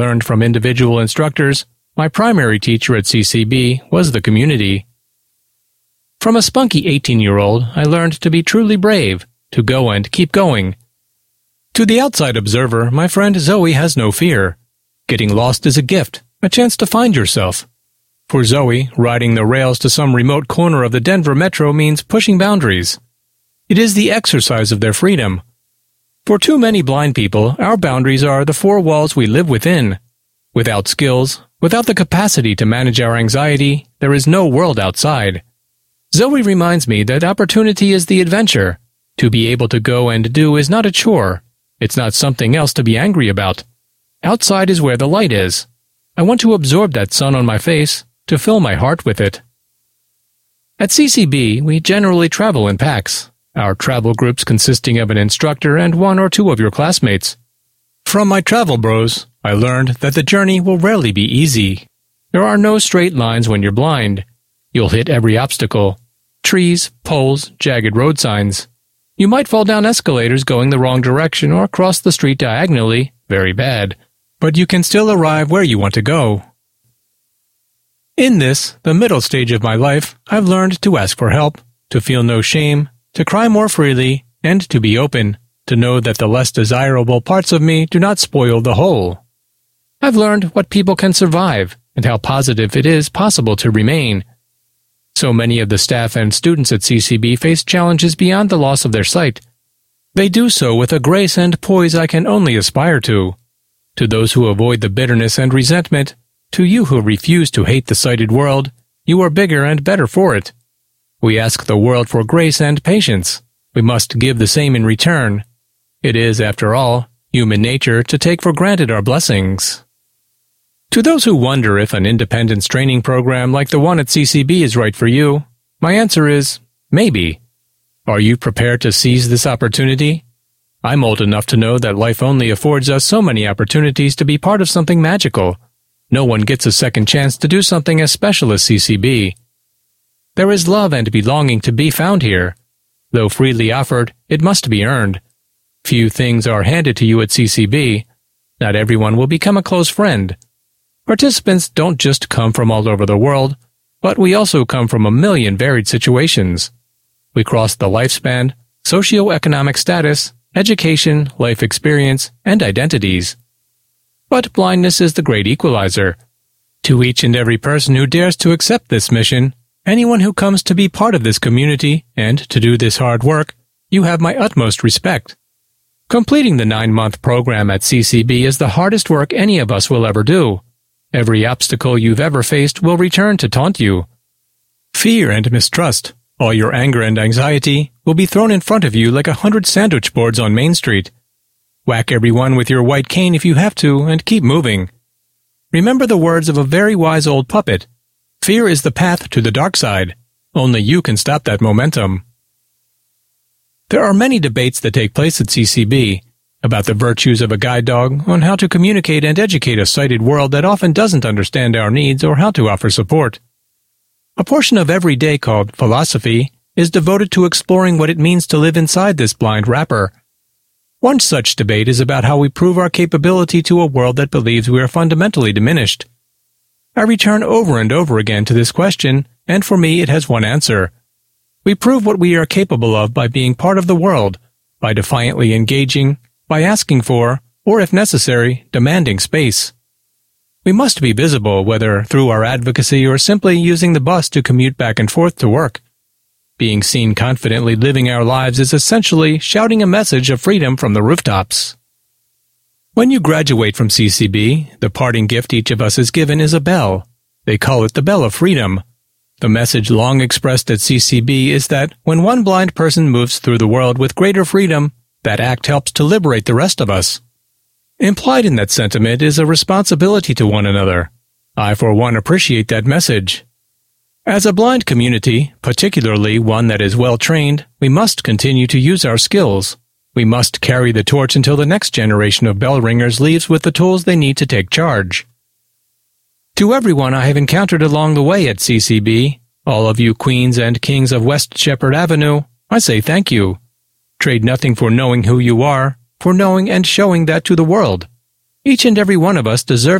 learned from individual instructors, my primary teacher at CCB was the community. From a spunky 18-year-old, I learned to be truly brave, to go and keep going. To the outside observer, my friend Zoe has no fear. Getting lost is a gift, a chance to find yourself. For Zoe, riding the rails to some remote corner of the Denver metro means pushing boundaries. It is the exercise of their freedom. For too many blind people, our boundaries are the four walls we live within. Without skills, without the capacity to manage our anxiety, there is no world outside. Zoe reminds me that opportunity is the adventure. To be able to go and do is not a chore. It's not something else to be angry about. Outside is where the light is. I want to absorb that sun on my face, to fill my heart with it. At CCB, we generally travel in packs, our travel groups consisting of an instructor and one or two of your classmates. From my travel bros, I learned that the journey will rarely be easy. There are no straight lines when you're blind. You'll hit every obstacle. Trees, poles, jagged road signs. You might fall down escalators going the wrong direction or cross the street diagonally, very bad. But you can still arrive where you want to go. In this, the middle stage of my life, I've learned to ask for help, to feel no shame, to cry more freely, and to be open, to know that the less desirable parts of me do not spoil the whole. I've learned what people can survive, and how positive it is possible to remain. So many of the staff and students at CCB face challenges beyond the loss of their sight. They do so with a grace and poise I can only aspire to. To those who avoid the bitterness and resentment, to you who refuse to hate the sighted world, you are bigger and better for it. We ask the world for grace and patience. We must give the same in return. It is, after all, human nature to take for granted our blessings. To those who wonder if an independence training program like the one at CCB is right for you, my answer is, maybe. Are you prepared to seize this opportunity? I'm old enough to know that life only affords us so many opportunities to be part of something magical. No one gets a second chance to do something as special as CCB. There is love and belonging to be found here. Though freely offered, it must be earned. Few things are handed to you at CCB. Not everyone will become a close friend. Participants don't just come from all over the world, but we also come from a million varied situations. We cross the lifespan, socioeconomic status, education, life experience, and identities. But blindness is the great equalizer. To each and every person who dares to accept this mission, anyone who comes to be part of this community and to do this hard work, you have my utmost respect. Completing the 9-month program at CCB is the hardest work any of us will ever do. Every obstacle you've ever faced will return to taunt you. Fear and mistrust, all your anger and anxiety, will be thrown in front of you like 100 sandwich boards on Main Street. Whack everyone with your white cane if you have to, and keep moving. Remember the words of a very wise old puppet. Fear is the path to the dark side. Only you can stop that momentum. There are many debates that take place at CCB about the virtues of a guide dog, on how to communicate and educate a sighted world that often doesn't understand our needs, or how to offer support. A portion of every day called philosophy is devoted to exploring what it means to live inside this blind wrapper. One such debate is about how we prove our capability to a world that believes we are fundamentally diminished. I return over and over again to this question, and for me it has one answer. We prove what we are capable of by being part of the world, by defiantly engaging, by asking for, or if necessary, demanding space. We must be visible, whether through our advocacy or simply using the bus to commute back and forth to work. Being seen confidently living our lives is essentially shouting a message of freedom from the rooftops. When you graduate from CCB, the parting gift each of us is given is a bell. They call it the Bell of Freedom. The message long expressed at CCB is that when one blind person moves through the world with greater freedom, that act helps to liberate the rest of us. Implied in that sentiment is a responsibility to one another. I, for one, appreciate that message. As a blind community, particularly one that is well trained, we must continue to use our skills. We must carry the torch until the next generation of bell ringers leaves with the tools they need to take charge. To everyone I have encountered along the way at CCB, all of you queens and kings of West Shepherd Avenue, I say thank you. Trade nothing for knowing who you are, for knowing and showing that to the world. Each and every one of us deserves